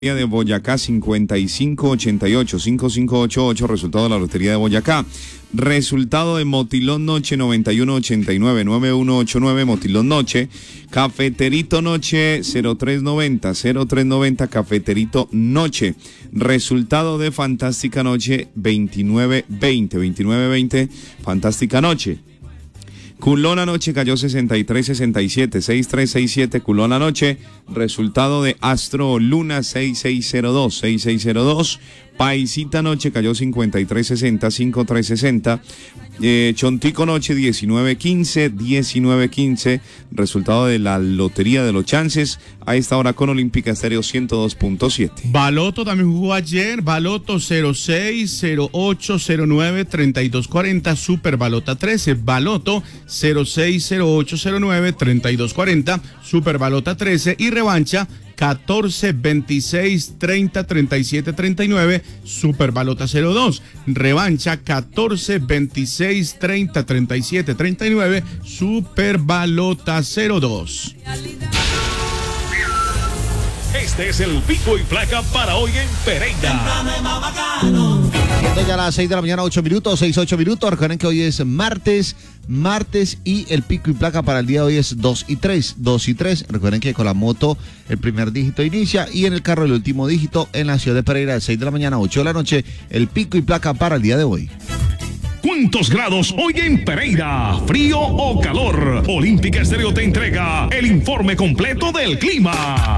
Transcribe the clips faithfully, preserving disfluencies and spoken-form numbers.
De Boyacá cincuenta y cinco ochenta y ocho, cincuenta y cinco ochenta y ocho, resultado de la Lotería de Boyacá. Resultado de Motilón Noche noventa y uno ochenta y nueve, noventa y uno ochenta y nueve, Motilón Noche. Cafeterito Noche cero tres noventa, cero tres noventa, Cafeterito Noche. Resultado de Fantástica Noche veintinueve veinte, veintinueve veinte, Fantástica Noche. Culón anoche cayó sesenta y tres sesenta y siete, sesenta y tres sesenta y siete, Culón anoche. Resultado de Astro Luna sesenta y seis cero dos, sesenta y seis cero dos. Paisita anoche cayó cincuenta y tres sesenta, cincuenta y tres sesenta. Eh, Chontico noche diecinueve quince, diecinueve quince. Resultado de la Lotería de los Chances a esta hora con Olímpica Estéreo ciento dos punto siete. Baloto también jugó ayer. Baloto cero seis, cero ocho, cero nueve, treinta y dos cuarenta. Super Balota trece. Baloto cero seis, cero ocho, cero nueve, treinta y dos cuarenta. Super Balota trece. Y revancha catorce, veintiséis, treinta, treinta y siete, treinta y nueve, Super Balota cero dos. Revancha catorce, veintiséis, treinta, treinta y siete, treinta y nueve, Super Balota cero dos. Este es el pico y placa para hoy en Pereira. Siendo ya las seis de la mañana, ocho minutos, seis, ocho minutos. Recuerden que hoy es martes, martes y el pico y placa para el día de hoy es dos y tres, dos y tres. Recuerden que con la moto el primer dígito inicia y en el carro el último dígito en la ciudad de Pereira de seis de la mañana, ocho de la noche, el pico y placa para el día de hoy. ¿Cuántos grados hoy en Pereira? ¿Frío o calor? Olímpica Estéreo te entrega el informe completo del clima.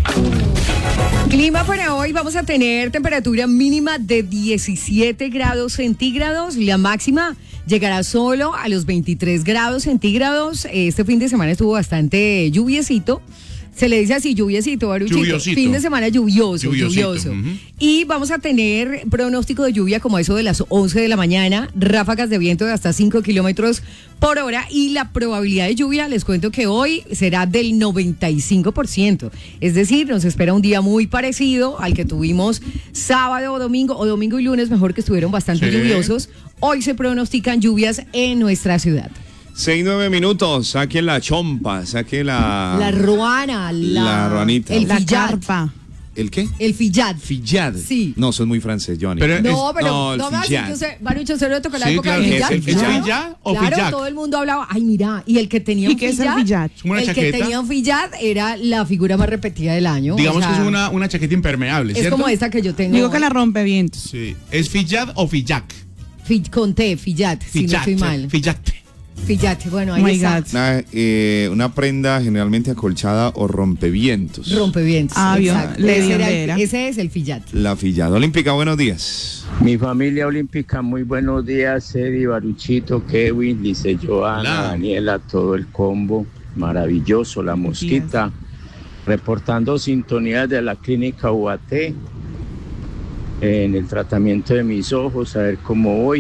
Clima para hoy, vamos a tener temperatura mínima de diecisiete grados centígrados, la máxima llegará solo a los veintitrés grados centígrados. Este fin de semana estuvo bastante lluviecito. Se le dice así, lluviecito, Baruchito. Lluviosito. Fin de semana lluvioso, Lluviosito. lluvioso. Uh-huh. Y vamos a tener pronóstico de lluvia como eso de las once de la mañana, ráfagas de viento de hasta cinco kilómetros por hora y la probabilidad de lluvia, les cuento que hoy será del noventa y cinco por ciento. Es decir, nos espera un día muy parecido al que tuvimos sábado o domingo, o domingo y lunes, mejor que estuvieron bastante Sí. lluviosos. Hoy se pronostican lluvias en nuestra ciudad. Seis, nueve minutos, saque la chompa, saque la... La ruana, la... La ruanita. El La fillat. carpa. ¿El qué? El fillat. Fillat. Sí. No, son muy francés, Johnny. Pero No, es- pero no, el no me fillat. que usted, Barucho, usted le tocó la Sí, época claro. del ¿Es fillat. el fillat? ¿Fillat o Claro, fillac? todo el mundo hablaba, ay, mira, y el que tenía ¿Y un qué es el fillat, fillat? ¿Es como una el que chaqueta? tenía un fillat era la figura más repetida del año. Digamos o sea, que es una, una chaqueta impermeable, es ¿cierto? como esta que yo tengo. Digo que la rompe vientos. Sí. ¿Es fillat o fillac? Fi- con T, fillat, si no estoy mal. Fillat. Fillat, bueno, Oh ahí my está. God. Una, eh, una prenda generalmente acolchada o rompevientos. Rompevientos. Ah, vio, exacto. le Ese, dio era el- era. ese es el fillat. La Fillat. Olímpica, buenos días. Mi familia olímpica, muy buenos días, Eddie, Baruchito, Kevin, dice Joana, Hola. Daniela, todo el combo, maravilloso, la mosquita, reportando sintonías de la clínica U A T en el tratamiento de mis ojos, a ver cómo voy.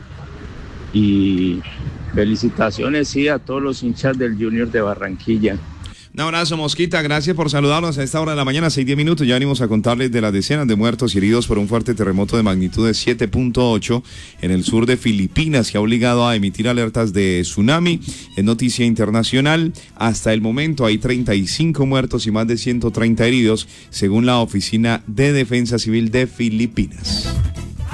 Y felicitaciones, sí, a todos los hinchas del Junior de Barranquilla. Un abrazo, Mosquita, gracias por saludarnos a esta hora de la mañana, seis, diez minutos. Ya venimos a contarles de las decenas de muertos y heridos por un fuerte terremoto de magnitud de siete punto ocho en el sur de Filipinas, que ha obligado a emitir alertas de tsunami. Es noticia internacional. Hasta el momento hay treinta y cinco muertos y más de ciento treinta heridos, según la Oficina de Defensa Civil de Filipinas.